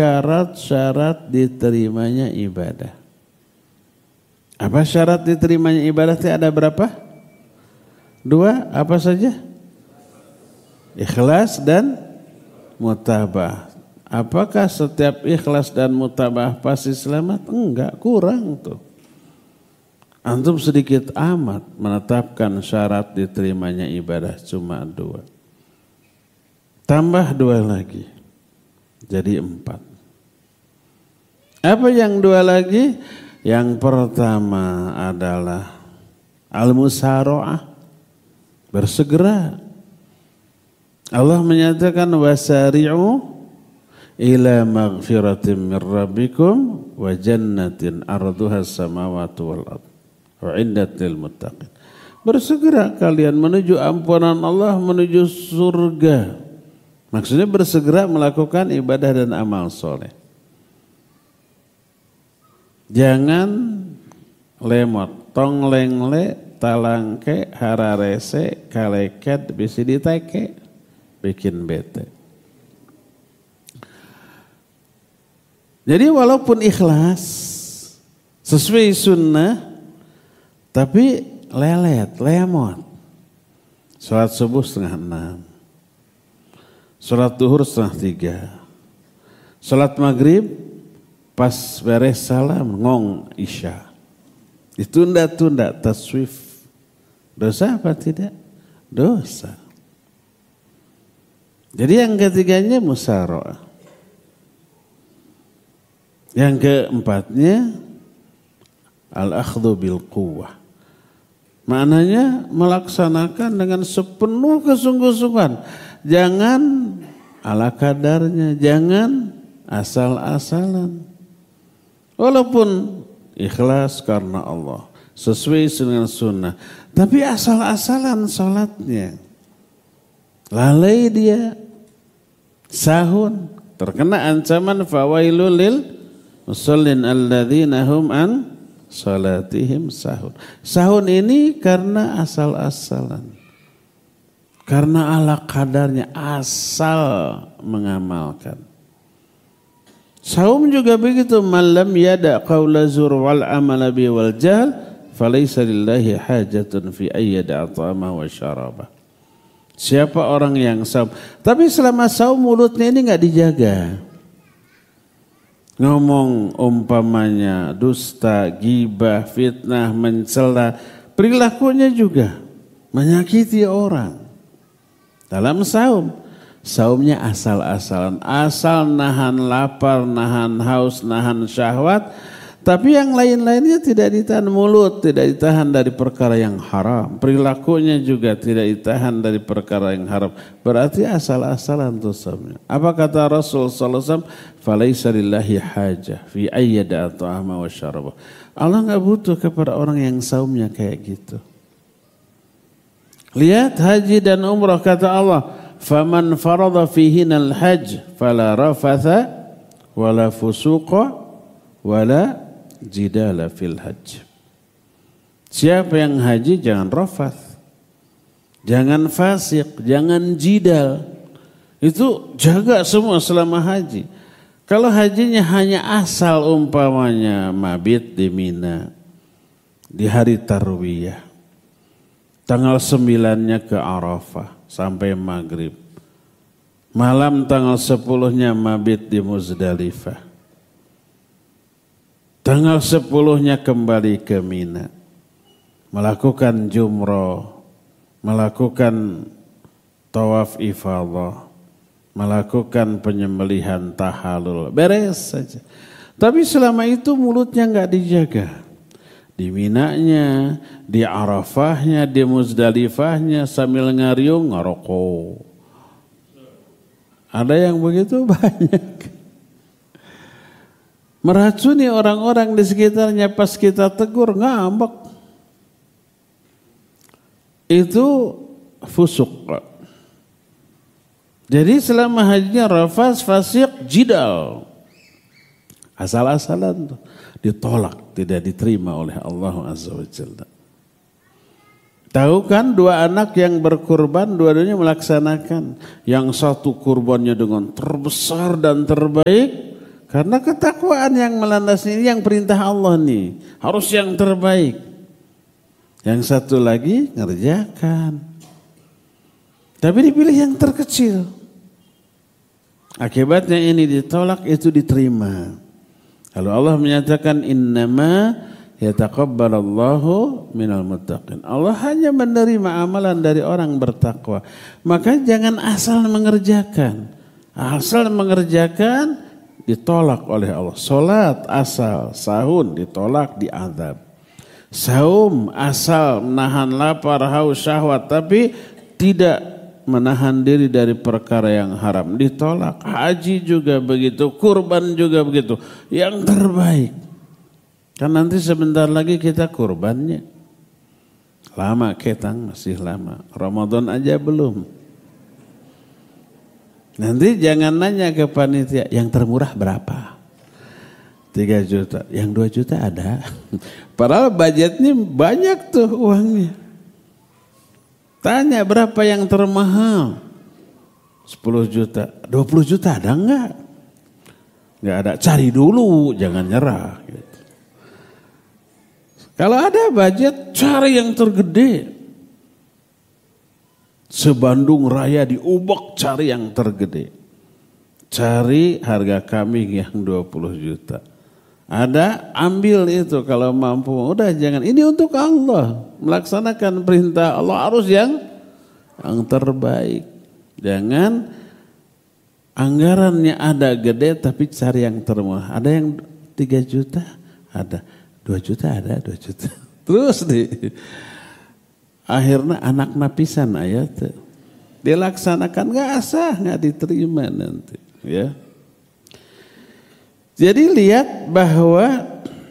syarat-syarat diterimanya ibadah. Apa syarat diterimanya ibadah itu ada berapa? 2, apa saja? Ikhlas dan mutabah. Apakah setiap ikhlas dan mutabah pasti selamat? Enggak, kurang tuh. Antum sedikit amat menetapkan syarat diterimanya ibadah cuma 2. Tambah 2 lagi. Jadi 4. Apa yang 2 lagi? Yang pertama adalah al-musara'ah. Bersegera. Allah menyatakan wasari'u ila maghfiratin min rabbikum wa jannatin arduha as-samawati wal ardh wa'iddat lil muttaqin. Bersegera kalian menuju ampunan Allah, menuju surga. Maksudnya bersegera melakukan ibadah dan amal soleh. Jangan lemot, tong lengle, talangke, hararese, kaleket, bisi diteke, bikin bete. Jadi walaupun ikhlas, sesuai sunnah, tapi lelet, lemot. Salat subuh 5:30, salat duhur 2:30, salat maghrib pas beres salam ngong isya. Ditunda-tunda taswif. Dosa apa tidak? Dosa. Jadi yang ketiganya musara'ah. Yang keempatnya al-akhdhu bil quwwah. Maknanya melaksanakan dengan sepenuh kesungguh-sungguhan. Jangan ala kadarnya, jangan asal-asalan. Walaupun ikhlas karena Allah, sesuai dengan sunnah, tapi asal-asalan salatnya, lalai dia, sahun, terkena ancaman fawailul lil musallin alladzina hum an salatihim sahun. Sahun ini karena asal-asalan, karena ala kadarnya, asal mengamalkan. Saum juga begitu, malam yada qaula zur wal amala bi wal jahl falaysa lillahi hajatun fi ayyada at'ama wa syaraba. Siapa orang yang saum, tapi selama saum mulutnya ini enggak dijaga. Ngomong umpamanya dusta, gibah, fitnah, mencela, perilakunya juga menyakiti orang. Dalam saum, saumnya asal-asalan, asal nahan lapar, nahan haus, nahan syahwat, tapi yang lain-lainnya tidak ditahan. Mulut tidak ditahan dari perkara yang haram, perilakunya juga tidak ditahan dari perkara yang haram. Berarti asal-asalan tuh saumnya. Apa kata Rasul sallallahu alaihi wasallam? Falaisa lillahi hajah fi ayyada at'ama wa syaraba. Allah enggak butuh kepada orang yang saumnya kayak gitu. Lihat haji dan umrah, kata Allah, faman farada fihinal hajj fala rafatha wala fusuqa wala jidala fil hajj. Siapa yang haji jangan rafath, jangan fasik, jangan jidal. Itu jaga semua selama haji. Kalau hajinya hanya asal umpamanya mabit di Mina di hari tarwiyah, tanggal 9-nya ke Arafah sampai maghrib. Malam tanggal 10-nya mabit di Muzdalifah. Tanggal 10-nya kembali ke Mina. Melakukan jumrah, melakukan tawaf ifadah, melakukan penyembelihan tahalul. Beres saja. Tapi selama itu mulutnya enggak dijaga. Di Minanya, di Arafahnya, di Muzdalifahnya sambil ngariung ngerokok. Ada yang begitu banyak. Meracuni orang-orang di sekitarnya, pas kita tegur ngambek. Itu fusuk. Jadi selama hajinya rafas, fasik, jidal. Asal-asalan tuh. Ditolak, tidak diterima oleh Allah Azza wa Jalla. Tahu kan 2 anak yang berkurban, dua-duanya melaksanakan. Yang satu kurbannya dengan terbesar dan terbaik, Karena ketakwaan yang melandasi ini yang perintah Allah nih, harus yang terbaik. Yang satu lagi ngerjakan. Tapi dipilih yang terkecil. Akibatnya ini ditolak, itu diterima. Kalau Allah menyatakan innama yataqabbalallahu minal muttaqin. Allah hanya menerima amalan dari orang bertakwa. Maka jangan asal mengerjakan. Asal mengerjakan ditolak oleh Allah. Salat asal sahun ditolak, diazab. Saum asal menahan lapar, haus, syahwat tapi tidak menahan diri dari perkara yang haram, ditolak. Haji juga begitu, kurban juga begitu. Yang terbaik. Kan nanti sebentar lagi kita kurbannya. Lama ketang, masih lama. Ramadan aja belum. Nanti jangan nanya ke panitia, yang termurah berapa? 3 juta, yang 2 juta ada. Padahal budgetnya banyak tuh uangnya. Tanya berapa yang termahal? 10 juta, 20 juta ada enggak? Enggak ada, cari dulu, jangan nyerah. Gitu. Kalau ada budget, cari yang tergede. Sebandung Raya diubek, cari yang tergede. Cari harga kambing yang 20 juta. Ada, ambil itu kalau mampu. Udah jangan, ini untuk Allah. Melaksanakan perintah Allah harus yang terbaik. Jangan anggarannya ada gede tapi cari yang termurah. Ada yang 3 juta, ada 2 juta, ada 2 juta. Terus akhirnya anak napisan ayat. Dilaksanakan nggak asah, nggak diterima nanti. Ya. Jadi lihat bahwa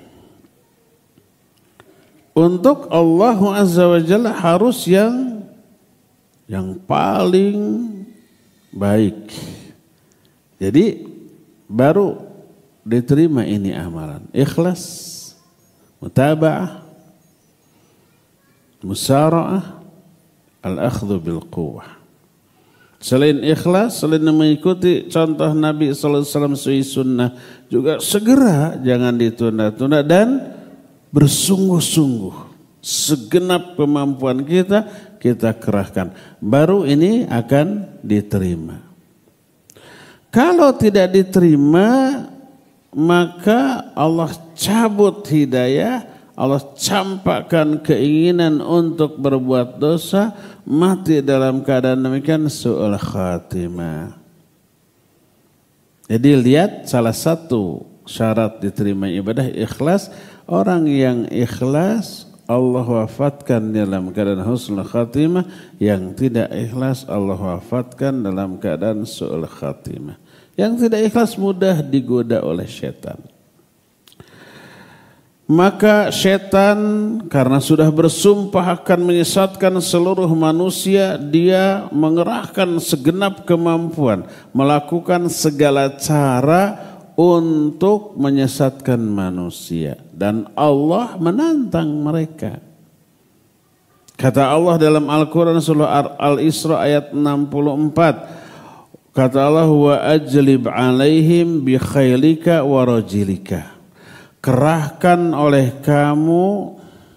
untuk Allah Azza wa Jalla harus yang paling baik. Jadi baru diterima ini amalan. Ikhlas, mutaba'ah, musara'ah, al-akhdhu bil quwwah. Selain ikhlas, selain mengikuti contoh Nabi SAW sui sunnah, juga segera jangan ditunda-tunda dan bersungguh-sungguh. Segenap kemampuan kita kerahkan. Baru ini akan diterima. Kalau tidak diterima, maka Allah cabut hidayah, Allah campakkan keinginan untuk berbuat dosa, mati dalam keadaan demikian su'ul khatimah. Jadi lihat salah satu syarat diterima ibadah ikhlas. Orang yang ikhlas Allah wafatkan dalam keadaan husnul khatimah. Yang tidak ikhlas Allah wafatkan dalam keadaan su'ul khatimah. Yang tidak ikhlas mudah digoda oleh setan. Maka setan karena sudah bersumpah akan menyesatkan seluruh manusia, dia mengerahkan segenap kemampuan, melakukan segala cara untuk menyesatkan manusia. Dan Allah menantang mereka. Kata Allah dalam Al-Quran surah Al-Isra ayat 64. Kata Allah, wa ajlib alaihim bi khailika wa rajilika. Kerahkan oleh kamu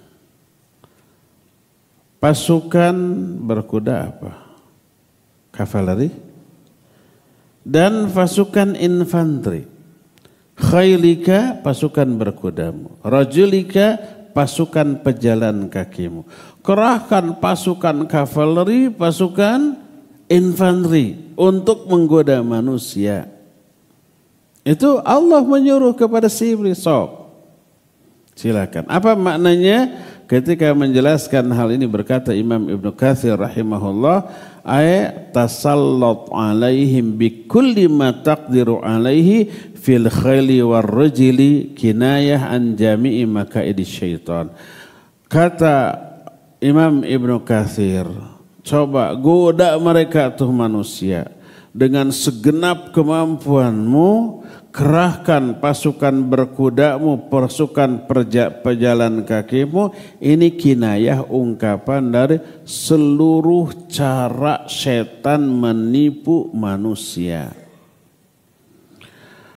pasukan berkuda apa? Kavaleri dan pasukan infanteri. Khailika pasukan berkudamu, rajulika pasukan pejalan kakimu. Kerahkan pasukan kavaleri, pasukan infanteri untuk menggoda manusia. Itu Allah menyuruh kepada si iblis. Silakan. Apa maknanya? Ketika menjelaskan hal ini berkata Imam Ibnu Katsir rahimahullah, ayat tasallat alaihim bi kulli ma taqdiru alaihi fil khayli war rajuli kinayah an jami'i makaidi syaitan. Kata Imam Ibnu Katsir, coba goda mereka tuh manusia dengan segenap kemampuanmu. Kerahkan pasukan berkudamu, pasukan pejalan kakimu. Ini kinayah ungkapan dari seluruh cara setan menipu manusia.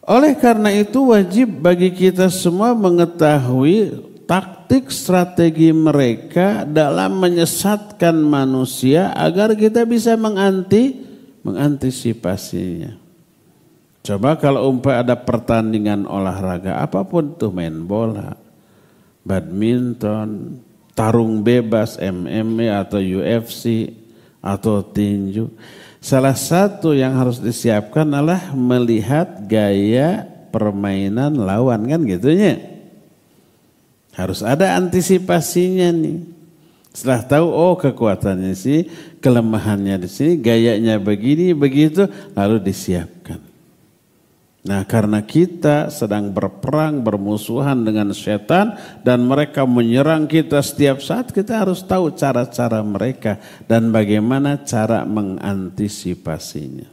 Oleh karena itu wajib bagi kita semua mengetahui taktik strategi mereka dalam menyesatkan manusia agar kita bisa mengantisipasinya. Coba kalau ada pertandingan olahraga apapun tuh, main bola, badminton, tarung bebas, MMA atau UFC atau tinju. Salah satu yang harus disiapkan adalah melihat gaya permainan lawan, kan gitunya. Harus ada antisipasinya nih. Setelah tahu kekuatannya sih, kelemahannya di sini, gayanya begini, begitu, lalu disiapkan. Nah, karena kita sedang berperang, bermusuhan dengan setan dan mereka menyerang kita setiap saat, kita harus tahu cara-cara mereka dan bagaimana cara mengantisipasinya.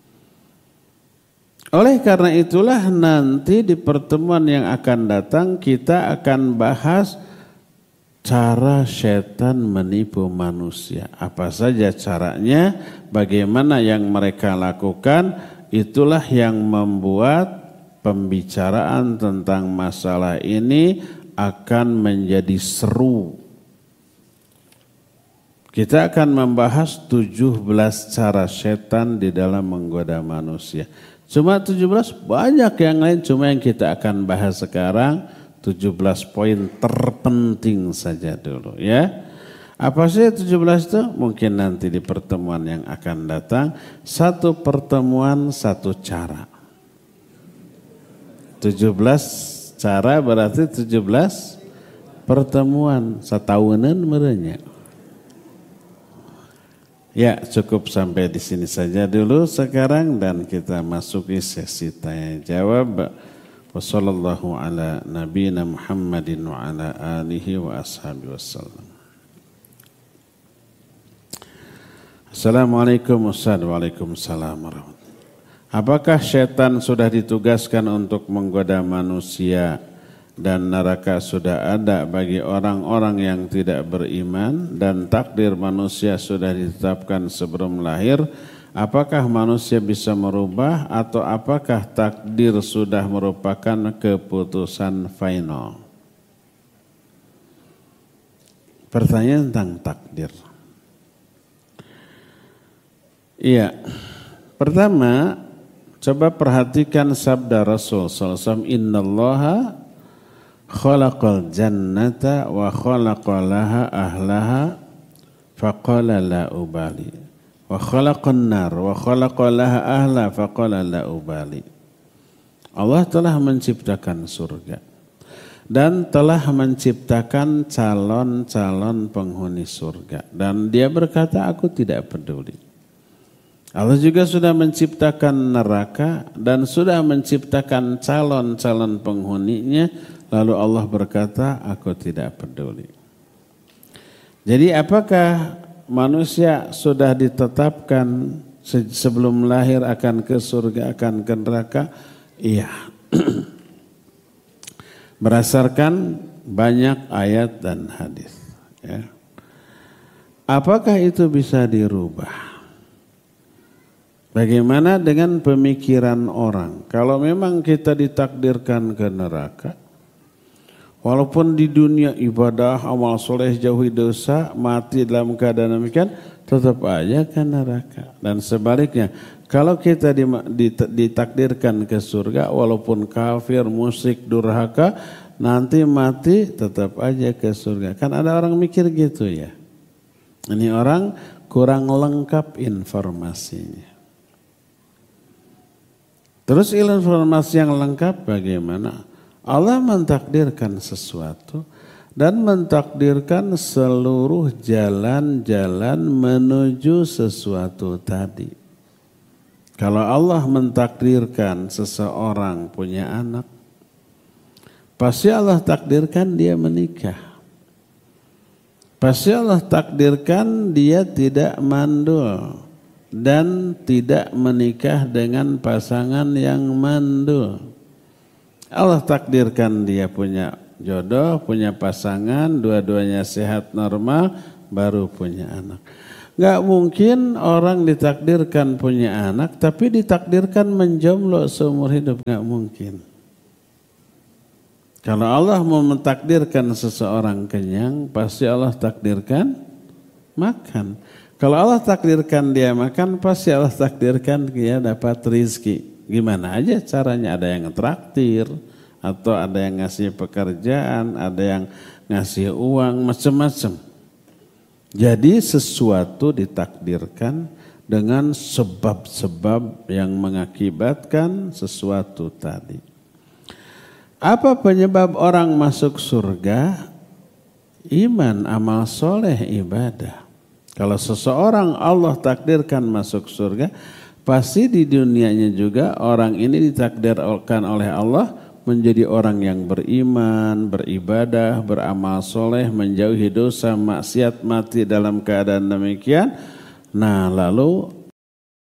Oleh karena itulah nanti di pertemuan yang akan datang kita akan bahas cara setan menipu manusia. Apa saja caranya, bagaimana yang mereka lakukan. Itulah yang membuat pembicaraan tentang masalah ini akan menjadi seru. Kita akan membahas 17 cara setan di dalam menggoda manusia. Cuma 17, banyak yang lain, cuma yang kita akan bahas sekarang 17 poin terpenting saja dulu ya. Apa sih 17 itu? Mungkin nanti di pertemuan yang akan datang. Satu pertemuan, satu cara. 17 cara berarti 17 pertemuan. Setahunan merenya. Ya, cukup sampai di sini saja dulu sekarang dan kita masuki sesi tanya jawab. Wassallallahu ala nabiyina Muhammadin wa ala alihi wa ashabihi wasallam. Assalamualaikum Waalaikumsalam warahmatullahi. Apakah setan sudah ditugaskan untuk menggoda manusia dan neraka sudah ada bagi orang-orang yang tidak beriman dan takdir manusia sudah ditetapkan sebelum lahir? Apakah manusia bisa merubah atau apakah takdir sudah merupakan keputusan final? Pertanyaan tentang takdir. Iya, pertama coba perhatikan sabda Rasul SAW, innallaha khalaqal jannata wa khalaqalaha ahlaha faqala la ubali wa khalaqan nar wa khalaqalaha ahla faqala la ubali. Allah telah menciptakan surga dan telah menciptakan calon-calon penghuni surga dan dia berkata aku tidak peduli. Allah juga sudah menciptakan neraka dan sudah menciptakan calon-calon penghuninya. Lalu Allah berkata, aku tidak peduli. Jadi apakah manusia sudah ditetapkan sebelum lahir akan ke surga, akan ke neraka? Iya. Berdasarkan banyak ayat dan hadis. Ya. Apakah itu bisa dirubah? Bagaimana dengan pemikiran orang? Kalau memang kita ditakdirkan ke neraka, walaupun di dunia ibadah, amal soleh, jauhi dosa, mati dalam keadaan demikian, tetap aja ke neraka. Dan sebaliknya, kalau kita ditakdirkan ke surga, walaupun kafir, musyrik, durhaka, nanti mati tetap aja ke surga. Kan ada orang mikir gitu ya. Ini orang kurang lengkap informasinya. Terus informasi yang lengkap bagaimana? Allah mentakdirkan sesuatu dan mentakdirkan seluruh jalan-jalan menuju sesuatu tadi. Kalau Allah mentakdirkan seseorang punya anak, pasti Allah takdirkan dia menikah. Pasti Allah takdirkan dia tidak mandul dan tidak menikah dengan pasangan yang mandul. Allah takdirkan dia punya jodoh, punya pasangan, dua-duanya sehat normal, baru punya anak. Nggak mungkin orang ditakdirkan punya anak tapi ditakdirkan menjomblo seumur hidup, nggak mungkin. Kalau Allah mau mentakdirkan seseorang kenyang, pasti Allah takdirkan makan. Kalau Allah takdirkan dia makan, pasti Allah takdirkan dia dapat rizki. Gimana aja caranya, ada yang traktir, atau ada yang ngasih pekerjaan, ada yang ngasih uang, macam-macam. Jadi sesuatu ditakdirkan dengan sebab-sebab yang mengakibatkan sesuatu tadi. Apa penyebab orang masuk surga? Iman, amal soleh, ibadah. Kalau seseorang Allah takdirkan masuk surga, pasti di dunianya juga orang ini ditakdirkan oleh Allah menjadi orang yang beriman, beribadah, beramal soleh, menjauhi dosa, maksiat, mati dalam keadaan demikian. Nah, lalu